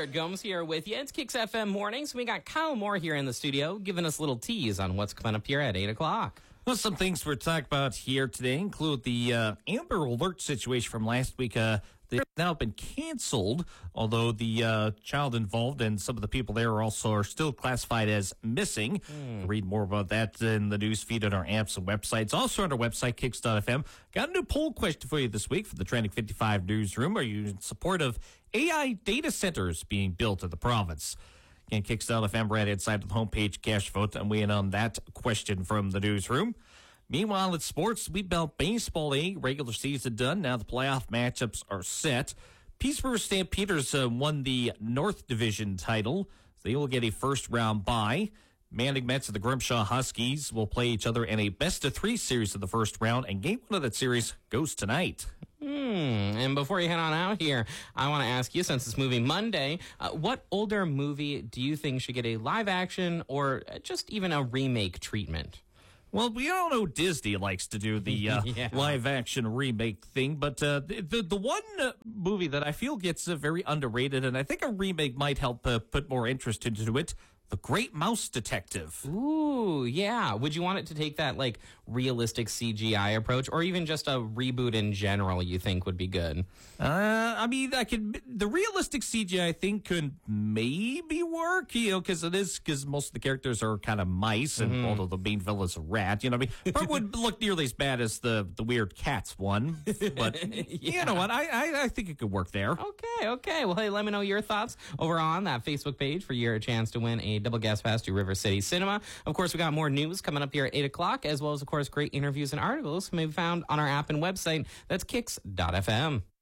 Jared Gomes here with you. It's Kicks FM Mornings. We got Kyle Moore here in the studio giving us a little tease on what's coming up here at 8 o'clock. Well, some things we're talking about here today include the Amber Alert situation from last week. They've now been canceled, although the child involved and some of the people there are still classified as missing. Read more about that in the news feed on our apps and websites. Also on our website, kicks.fm. Got a new poll question for you this week for the Trending 55 newsroom. Are you in support of AI data centers being built in the province? Again, Kicks.fm right inside of the homepage, cash vote, and weigh in on that question from the newsroom. Meanwhile, it's sports. We belt baseball A, regular season done. Now the playoff matchups are set. Peace River Stampeders won the North Division title. So they will get a first-round bye. Manning Mets and the Grimshaw Huskies will play each other in a best-of-3 series in the first round, and game one of that series goes tonight. And before you head on out here, I want to ask you, since it's movie Monday, what older movie do you think should get a live action or just even a remake treatment? Well, we all know Disney likes to do the live action remake thing, but the one movie that I feel gets very underrated, and I think a remake might help put more interest into it, The Great Mouse Detective. Ooh, yeah. Would you want it to take that, like, realistic CGI approach, or even just a reboot in general you think would be good? I mean, the realistic CGI I think could maybe work, because most of the characters are kind of mice, and although the main villain's a rat, what I mean? Probably wouldn't look nearly as bad as the weird cats one, but you know what? I think it could work there. Okay. Well, hey, let me know your thoughts over on that Facebook page for your chance to win a double gas pass to River City Cinema. Of course, we got more news coming up here at 8 o'clock, as well as, of course, great interviews and articles can be found on our app and website. That's kicks.fm.